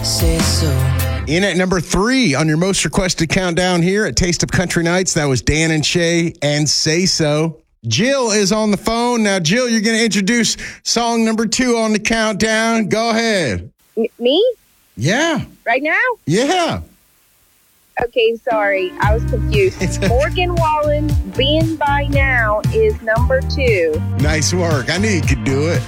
say so. In at number 3 on your most requested countdown here at Taste of Country Nights, that was Dan and Shay and Say So. Jill is on the phone. Now, Jill, you're going to introduce song number 2 on the countdown. Go ahead. Me? Yeah. Right now? Yeah. Okay, sorry. I was confused. Morgan Wallen, Being By Now is number 2. Nice work. I knew you could do it.